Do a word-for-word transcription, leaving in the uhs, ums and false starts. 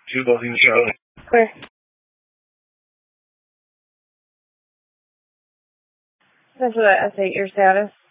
two Building Charlie. Clear. Central to S eight, your status?